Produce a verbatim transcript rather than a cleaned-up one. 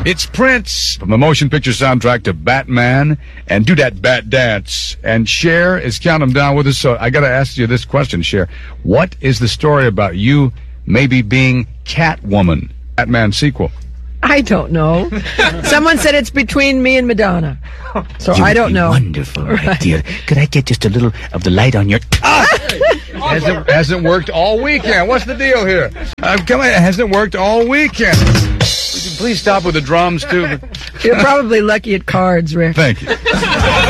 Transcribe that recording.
It's Prince from the motion picture soundtrack to Batman, and do that bat dance. And Cher is counting them down with us, so I got to ask you this question, Cher. What is the story about you maybe being Catwoman, Batman sequel? I don't know. Someone said it's between me and Madonna. So You I would don't be know. Wonderful, my Right. dear. Could I get just a little of the light on your... Hasn't, hasn't worked all weekend. What's the deal here? Uh, come on, it hasn't worked all weekend. Would you please stop with the drums, too? You're probably lucky at cards, Rick. Thank you.